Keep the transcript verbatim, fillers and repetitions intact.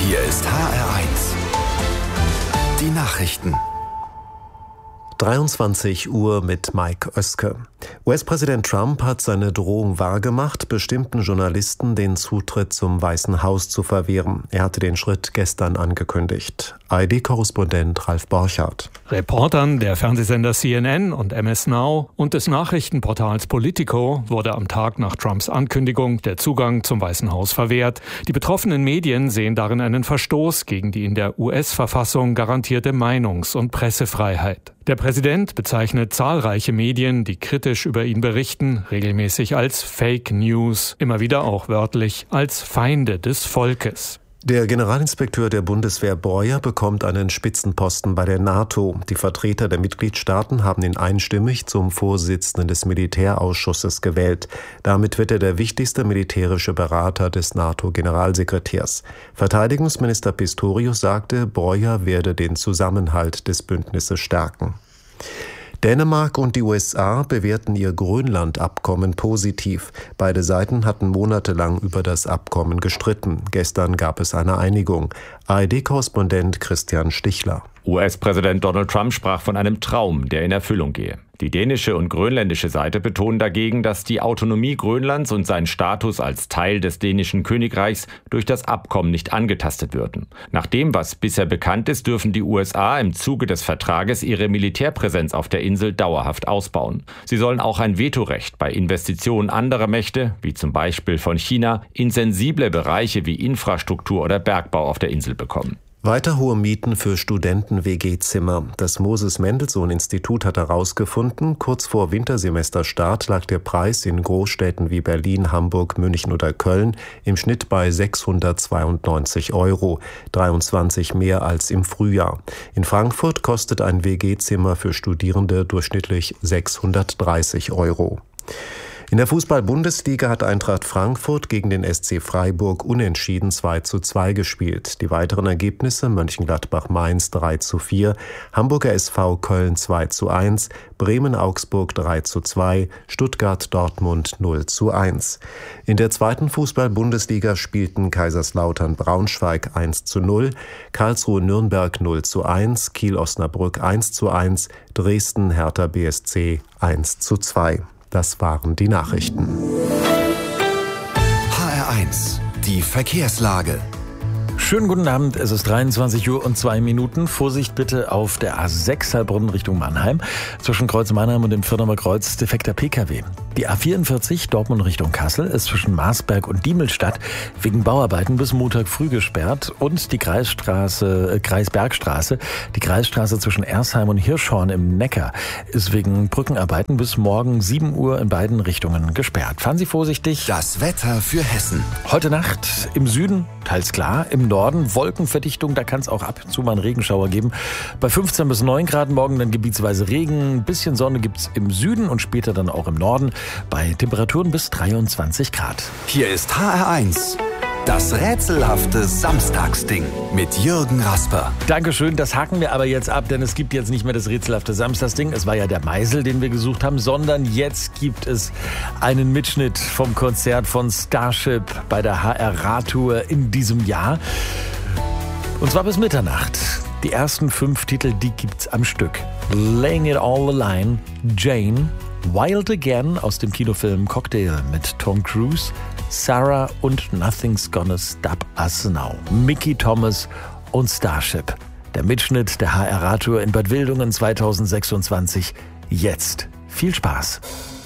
Hier ist H R eins. Die Nachrichten. dreiundzwanzig Uhr mit Mike Oeske. U S-Präsident Trump hat seine Drohung wahrgemacht, bestimmten Journalisten den Zutritt zum Weißen Haus zu verwehren. Er hatte den Schritt gestern angekündigt. A R D-Korrespondent Ralf Borchardt. Reportern der Fernsehsender C N N und M S Now und des Nachrichtenportals Politico wurde am Tag nach Trumps Ankündigung der Zugang zum Weißen Haus verwehrt. Die betroffenen Medien sehen darin einen Verstoß gegen die in der U S-Verfassung garantierte Meinungs- und Pressefreiheit. Der Präsident bezeichnet zahlreiche Medien, die kritisch über ihn berichten, regelmäßig als Fake News, immer wieder auch wörtlich als Feinde des Volkes. Der Generalinspekteur der Bundeswehr Breuer bekommt einen Spitzenposten bei der NATO. Die Vertreter der Mitgliedstaaten haben ihn einstimmig zum Vorsitzenden des Militärausschusses gewählt. Damit wird er der wichtigste militärische Berater des NATO-Generalsekretärs. Verteidigungsminister Pistorius sagte, Breuer werde den Zusammenhalt des Bündnisses stärken. Dänemark und die U S A bewerten ihr Grönland-Abkommen positiv. Beide Seiten hatten monatelang über das Abkommen gestritten. Gestern gab es eine Einigung. A R D-Korrespondent Christian Stichler. U S-Präsident Donald Trump sprach von einem Traum, der in Erfüllung gehe. Die dänische und grönländische Seite betonen dagegen, dass die Autonomie Grönlands und sein Status als Teil des dänischen Königreichs durch das Abkommen nicht angetastet würden. Nach dem, was bisher bekannt ist, dürfen die U S A im Zuge des Vertrages ihre Militärpräsenz auf der Insel dauerhaft ausbauen. Sie sollen auch ein Vetorecht bei Investitionen anderer Mächte, wie zum Beispiel von China, in sensible Bereiche wie Infrastruktur oder Bergbau auf der Insel bekommen. Weiter hohe Mieten für Studenten-W G-Zimmer. Das Moses-Mendelssohn-Institut hat herausgefunden, kurz vor Wintersemesterstart lag der Preis in Großstädten wie Berlin, Hamburg, München oder Köln im Schnitt bei sechshundertzweiundneunzig Euro, dreiundzwanzig mehr als im Frühjahr. In Frankfurt kostet ein W G-Zimmer für Studierende durchschnittlich sechshundertdreißig Euro. In der Fußball-Bundesliga hat Eintracht Frankfurt gegen den S C Freiburg unentschieden zwei zu zwei gespielt. Die weiteren Ergebnisse: Mönchengladbach-Mainz drei zu vier, Hamburger S V Köln zwei zu eins, Bremen-Augsburg drei zu zwei, Stuttgart-Dortmund null zu eins. In der zweiten Fußball-Bundesliga spielten Kaiserslautern-Braunschweig eins zu null, Karlsruhe-Nürnberg null zu eins, Kiel-Osnabrück eins zu eins, Dresden-Hertha B S C eins zu zwei. Das waren die Nachrichten. H R eins, die Verkehrslage. Schönen guten Abend, es ist dreiundzwanzig Uhr und zwei Minuten. Vorsicht bitte auf der A sechs Heilbronn Richtung Mannheim. Zwischen Kreuz Mannheim und dem Firnheimer Kreuz defekter P K W. Die A vierundvierzig Dortmund Richtung Kassel ist zwischen Marsberg und Diemelstadt wegen Bauarbeiten bis Montag früh gesperrt. Und die Kreisstraße, äh, Kreisbergstraße, die Kreisstraße zwischen Ersheim und Hirschhorn im Neckar ist wegen Brückenarbeiten bis morgen sieben Uhr in beiden Richtungen gesperrt. Fahren Sie vorsichtig. Das Wetter für Hessen. Heute Nacht im Süden teils klar, im Norden Wolkenverdichtung, da kann es auch ab und zu mal einen Regenschauer geben. Bei fünfzehn bis neun Grad morgen dann gebietsweise Regen, ein bisschen Sonne gibt's im Süden und später dann auch im Norden bei Temperaturen bis dreiundzwanzig Grad. Hier ist H R eins. Das rätselhafte Samstagsding mit Jürgen Rasper. Dankeschön, das haken wir aber jetzt ab, denn es gibt jetzt nicht mehr das rätselhafte Samstagsding. Es war ja der Meisel, den wir gesucht haben, sondern jetzt gibt es einen Mitschnitt vom Konzert von Starship bei der H R-Radtour in diesem Jahr. Und zwar bis Mitternacht. Die ersten fünf Titel, die gibt's am Stück. Laying It All Line, Jane, Wild Again aus dem Kinofilm Cocktail mit Tom Cruise, Sarah und Nothing's Gonna Stop Us Now, Mickey Thomas und Starship. Der Mitschnitt der H R-Radtour in Bad Wildungen zweitausendsechsundzwanzig. Jetzt. Viel Spaß.